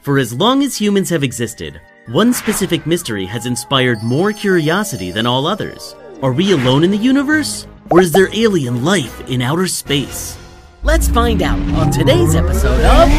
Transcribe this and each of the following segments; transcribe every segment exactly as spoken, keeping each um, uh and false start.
For as long as humans have existed, one specific mystery has inspired more curiosity than all others. Are we alone in the universe? Or is there alien life in outer space? Let's find out on today's episode of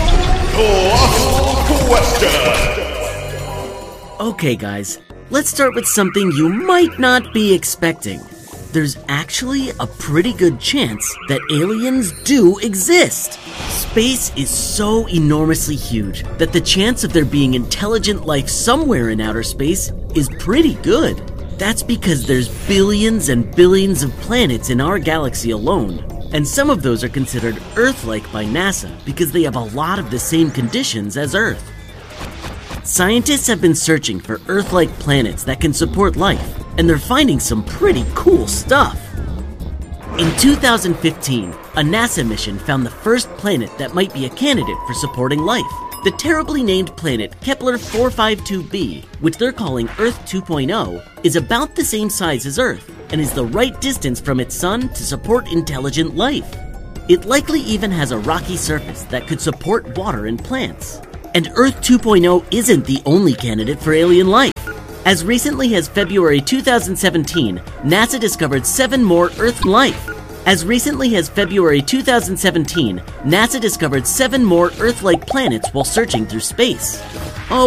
Question! Okay guys, let's start with something you might not be expecting. There's actually a pretty good chance that aliens do exist. Space is so enormously huge that the chance of there being intelligent life somewhere in outer space is pretty good. That's because there's billions and billions of planets in our galaxy alone, and some of those are considered Earth-like by NASA because they have a lot of the same conditions as Earth. Scientists have been searching for Earth-like planets that can support life, and they're finding some pretty cool stuff. In two thousand fifteen, a NASA mission found the first planet that might be a candidate for supporting life. The terribly named planet Kepler four fifty-two b, which they're calling Earth two point oh, is about the same size as Earth and is the right distance from its sun to support intelligent life. It likely even has a rocky surface that could support water and plants. And Earth two point oh isn't the only candidate for alien life. As recently as February two thousand seventeen, NASA discovered seven more Earth life. As recently as February two thousand seventeen, NASA discovered seven more Earth-like planets while searching through space. Oh,